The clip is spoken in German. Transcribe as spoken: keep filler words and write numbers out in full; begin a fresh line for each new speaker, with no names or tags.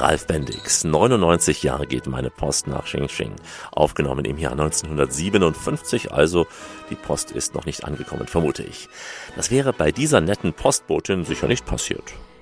Ralf Bendix. neunundneunzig Jahre geht meine Post nach Xingxing. Aufgenommen im Jahr neunzehnhundertsiebenundfünfzig, also die Post ist noch nicht angekommen, vermute ich. Das wäre bei dieser netten Postbotin sicher nicht passiert.